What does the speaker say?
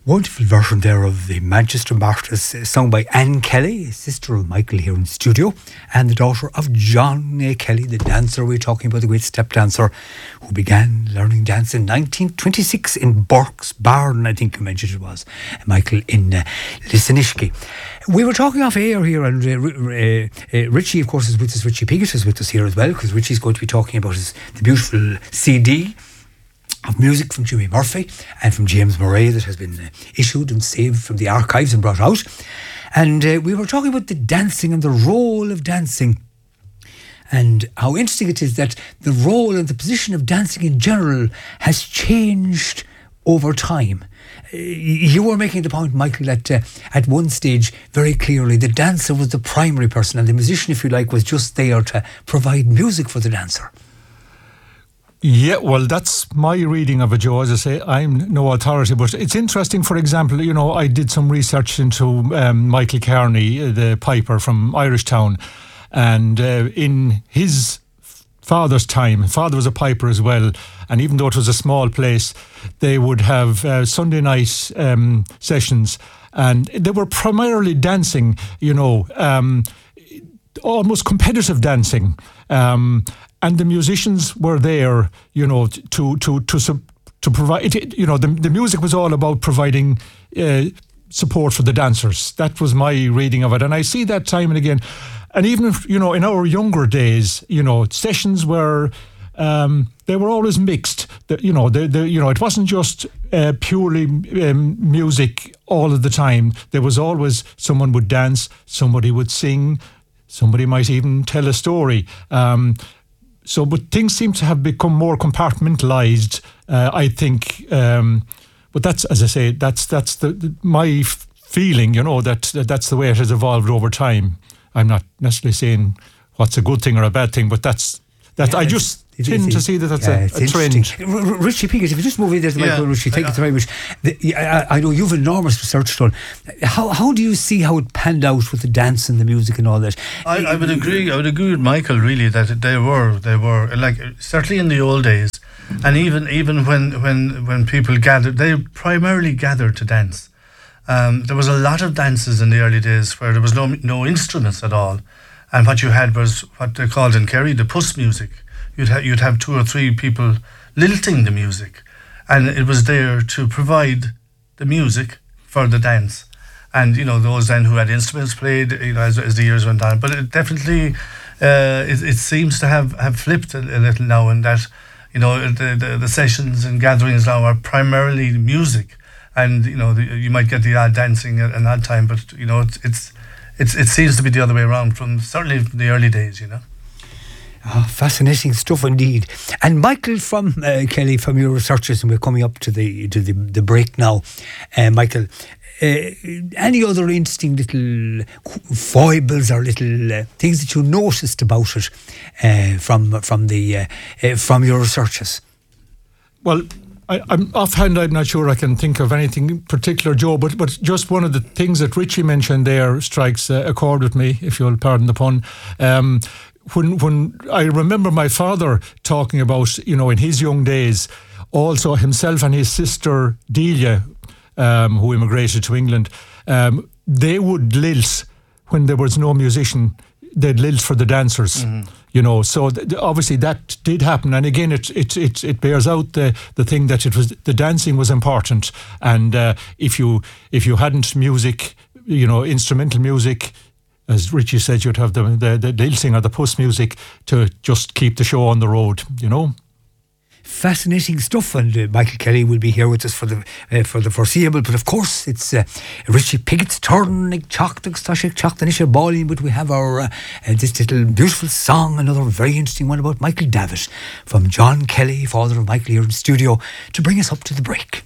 Wonderful version there of the Manchester Martyrs, sung by Anne Kelly, sister of Michael here in the studio, and the daughter of John Kelly, the dancer we're talking about, the great step dancer, who began learning dance in 1926 in Burke's Barn, I think you mentioned it was, Michael, in Lissanishki. We were talking off air here, and Richie, of course, is with us. Richie Piggott is with us here as well, because Richie's going to be talking about the beautiful CD of music from Jimmy Murphy and from James Murray that has been issued and saved from the archives and brought out. And we were talking about the dancing and the role of dancing, and how interesting it is that the role and the position of dancing in general has changed over time. You were making the point, Michael, that at one stage, very clearly, the dancer was the primary person, and the musician, if you like, was just there to provide music for the dancer. Yeah, well, that's my reading of it, Joe. As I say, I'm no authority, but it's interesting. For example, you know, I did some research into Michael Kearney, the piper from Irishtown, and in his father's time, father was a piper as well, and even though it was a small place, they would have Sunday night sessions, and they were primarily dancing, you know, almost competitive dancing. And the musicians were there, you know, to provide. You know, the music was all about providing support for the dancers. That was my reading of it, and I see that time and again. And even if, you know, in our younger days, you know, sessions were they were always mixed. You know, you know, it wasn't just purely music all of the time. There was always someone would dance, somebody would sing, somebody might even tell a story. But things seem to have become more compartmentalised, I think. But that's, as I say, that's my feeling, you know, that's the way it has evolved over time. I'm not necessarily saying what's a good thing or a bad thing, but I just tend to see that's a trend. Richie Piggott, if you just move in there to the microphone, Richie, thank you very much. I know you've enormous research done. How do you see how it panned out with the dance and the music and all that? I would agree with Michael, really, that they were like, certainly in the old days, and even when people gathered, they primarily gathered to dance. There was a lot of dances in the early days where there was no instruments at all, and what you had was what they called in Kerry the puss music. You'd have two or three people lilting the music, and it was there to provide the music for the dance. And, you know, those then who had instruments played, you know, as the years went on. But it definitely it seems to have flipped a little now, and that, you know, the sessions and gatherings now are primarily music, and, you know, you might get the odd dancing at an odd time, but, you know, it seems to be the other way around certainly from the early days, you know. Fascinating stuff indeed. And Michael from Kelly, from your researches, and we're coming up to the break now. Michael, any other interesting little foibles or little things that you noticed about it from your researches? Well, I'm offhand, I'm not sure I can think of anything particular, Joe, but just one of the things that Richie mentioned there strikes a chord with me, if you'll pardon the pun. When I remember my father talking about, you know, in his young days, also himself and his sister Delia, who immigrated to England, they would lilt when there was no musician. They'd lilt for the dancers, you know. So obviously that did happen, and again, it bears out the thing that the dancing was important, and if you hadn't music, you know, instrumental music, as Richie said, you'd have the lilting or the puss music to just keep the show on the road, you know. Fascinating stuff, and Michael Kelly will be here with us for the foreseeable. But of course, it's Richie Piggott's turn. But we have our this little beautiful song, another very interesting one about Michael Davitt from John Kelly, father of Michael, here in the studio, to bring us up to the break.